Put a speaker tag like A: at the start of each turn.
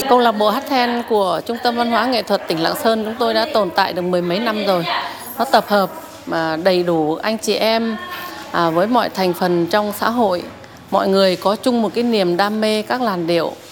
A: Câu lạc bộ hát then của Trung tâm Văn hóa Nghệ thuật tỉnh Lạng Sơn chúng tôi đã tồn tại được mười mấy năm rồi. Nó tập hợp đầy đủ anh chị em với mọi thành phần trong xã hội. Mọi người có chung một cái niềm đam mê các làn điệu